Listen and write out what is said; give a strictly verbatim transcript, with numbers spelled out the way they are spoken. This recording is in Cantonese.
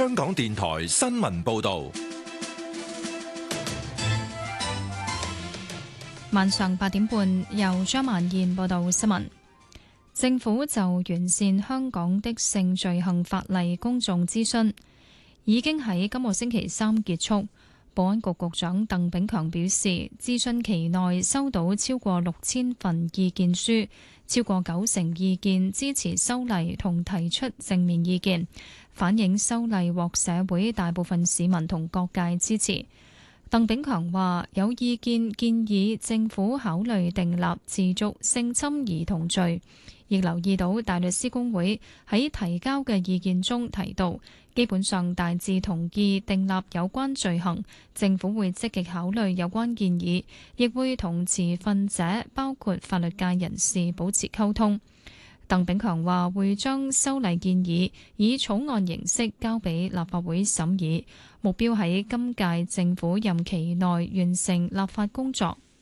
香港電台新聞報道。 晚上八點半，由張曼燕報道新聞。政府就完善香港的性罪行法例公眾諮詢，已經喺今個星期三結束。保安局局長鄧炳強表示，諮詢期內收到超過六千份意見書，超過九成意見支持修例同提出正面意見，反映修例獲社會大部分市民同各界支持。鄧炳強話：有意見建議政府考慮訂立持續性侵兒童罪，亦留意到大律師公會喺提交嘅意見中提到，基本上大致同意訂立有關罪行，政府會積極考慮有關建議，亦會同持份者包括法律界人士保持溝通。鄧炳強話會將修例建議以草案形式交俾立法會審議，目標喺今屆政府任期內完成立法工作。